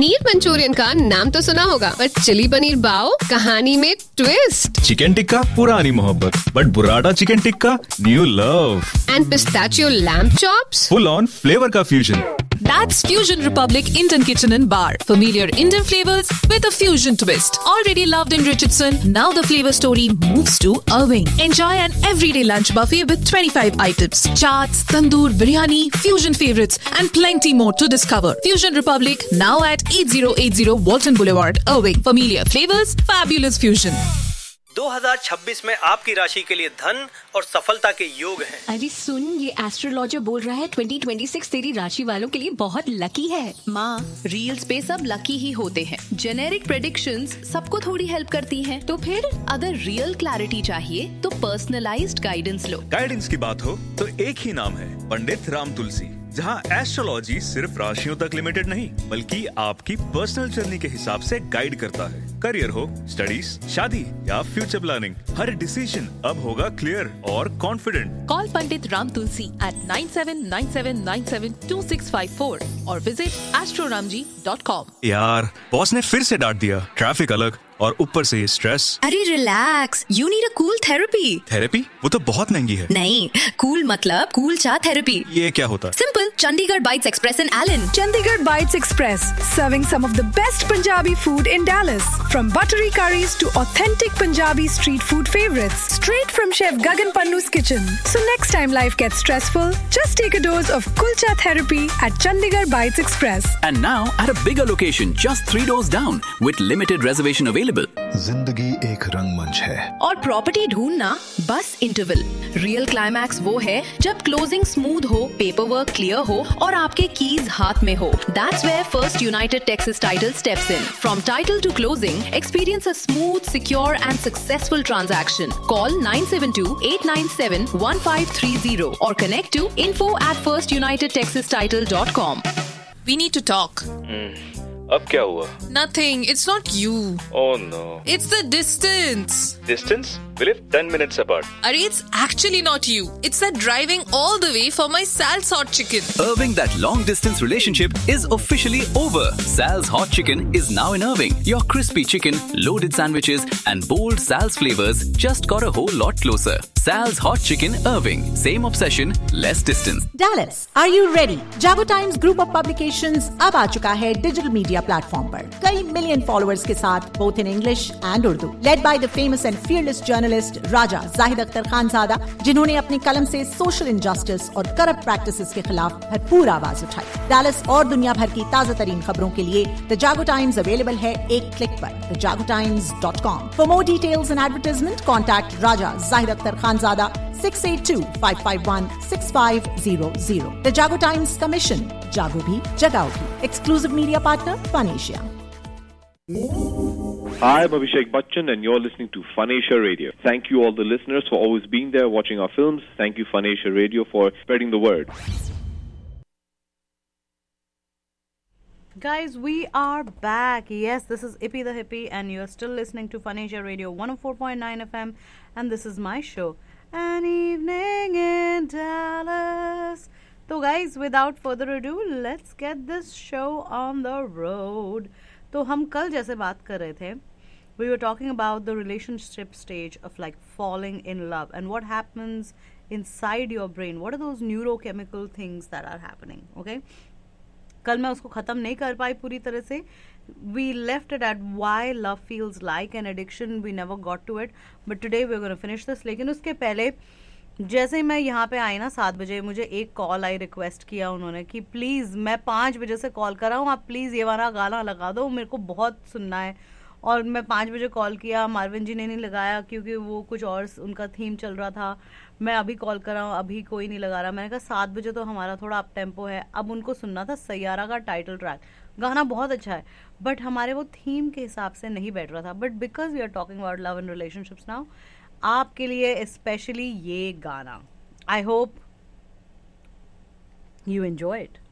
Paneer Manchurian का नाम तो सुना होगा, पर चिली पनीर बाओ, कहानी में ट्विस्ट। चिकन टिक्का पुरानी मोहब्बत, but बुराडा chicken tikka new love. And pistachio lamb chops, full on flavour का fusion. That's Fusion Republic Indian Kitchen and Bar. Familiar Indian flavors with a fusion twist. Already loved in Richardson, now the flavor story moves to Irving. Enjoy an everyday lunch buffet with 25 items. Chaats, tandoor, biryani, fusion favorites and plenty more to discover. Fusion Republic now at 8080 Walton Boulevard, Irving. Familiar flavors, fabulous fusion. 2026 में आपकी राशि के लिए धन और सफलता के योग हैं। अरे सुन, ये एस्ट्रोलॉजर बोल रहा है 2026 तेरी राशि वालों के लिए बहुत लकी है। माँ, रील्स पे सब लकी ही होते हैं। जेनेरिक प्रेडिक्शंस सबको थोड़ी हेल्प करती हैं। तो फिर अगर रियल क्लैरिटी चाहिए तो पर्सनलाइज्ड गाइडेंस लो। गाइडेंस की बात हो तो एक ही नाम है, पंडित राम तुलसी, जहाँ एस्ट्रोलॉजी सिर्फ राशियों तक लिमिटेड नहीं, बल्कि आपकी पर्सनल जर्नी के हिसाब से गाइड करता है। करियर हो, स्टडीज, शादी या फ्यूचर प्लानिंग, हर डिसीजन अब होगा क्लियर और confident. Call Pandit Ram Tulsi at 9797972654 or visit astroramji.com. यार, बॉस ने फिर से डांट दिया। ट्रैफिक अलग और ऊपर से ये स्ट्रेस। अरे relax, you need a cool therapy. Therapy? वो तो बहुत महंगी है। नहीं, कूल मतलब कूल चा थेरेपी। ये क्या होता है? Simple, Chandigarh bytes express in Elon. Chandigarh Bites Express, serving some of the best Punjabi food in Dallas. From buttery curries to authentic Punjabi street food favorites. Straight from Chef Gagan Pannu's kitchen. So next time life gets stressful, just take a dose of Kulcha therapy at Chandigarh Bites Express. And now at a bigger location, just 3 doors down, with limited reservation available. जिंदगी एक रंगमंच है और property ढूंढना बस interval. Real climax वो है जब क्लोजिंग स्मूथ हो, पेपर वर्क क्लियर हो और आपके कीज हाथ में हो। That's where First United Texas Title steps in. From title to closing, experience a smooth, secure and successful transaction. Call 972-897-1530 or connect to info@firstunitedtexastitle.com. We need to talk. अब क्या हुआ? Nothing. It's not you. Oh no. It's the distance. Distance? We live 10 minutes apart. Arey, it's actually not you. It's that driving all the way for my Sal's Hot Chicken. Irving, that long distance relationship is officially over. Sal's Hot Chicken is now in Irving. Your crispy chicken, loaded sandwiches and bold Sal's flavors just got a whole lot closer. Sal's Hot Chicken Irving. Same obsession, less distance. Dallas, are you ready? Jago Times Group of Publications अब आ चुका है digital media platform पर कई million followers के साथ, both in English and Urdu. Led by the famous and fearless journalist राजा जाहिद अख्तर खानजादा, जिन्होंने अपनी कलम से सोशल इनजस्टिस और करप्ट प्रैक्टिसेस के खिलाफ भरपूर आवाज उठाई। डैलस और दुनिया भर की ताजा तरीन खबरों के लिए द जागो टाइम्स अवेलेबल है एक क्लिक पर thejagotimes.com. For more details and advertisement, contact Raja Zahid Akhtar Khanzada 682-551-6500. The Jago Times Commission. Jago bhi, jagao bhi. Exclusive media partner, Fun Asia. Hi, I'm Abhishek Bachchan and you're listening to Fun Asia Radio. Thank you all the listeners for always being there watching our films. Thank you Fun Asia Radio for spreading the word. Guys, we are back. Yes, this is Ippy the Hippie and you're still listening to Fun Asia Radio 104.9 FM and this is my show, An Evening in Dallas. So guys, without further ado, let's get this show on the road. तो हम कल जैसे बात कर रहे थे, we were talking about the relationship stage of like falling in love and what happens inside your brain. What are those neurochemical things that are happening? Okay? कल मैं उसको ख़त्म नहीं कर पाई पूरी तरह से. We left it at why love feels like an addiction. We never got to it. But today we're going to finish this. लेकिन उसके पहले जैसे ही मैं यहाँ पे आई ना 7 बजे, मुझे एक कॉल आई, रिक्वेस्ट किया उन्होंने कि प्लीज़, मैं 5 बजे से कॉल कर रहा हूँ, आप प्लीज़ ये वाला गाना लगा दो, मेरे को बहुत सुनना है. और मैं 5 बजे कॉल किया, मार्विन जी ने नहीं लगाया क्योंकि वो कुछ और उनका थीम चल रहा था. मैं अभी कॉल कर रहा हूँ, अभी कोई नहीं लगा रहा. मैंने कहा 7 बजे तो हमारा थोड़ा अप टेम्पो है. अब उनको सुनना था सैयारा का टाइटल ट्रैक. गाना बहुत अच्छा है बट हमारे वो थीम के हिसाब से नहीं बैठ रहा था. But because we are talking about love and relationships now, आपके लिए स्पेशली ये गाना. I hope you enjoy it.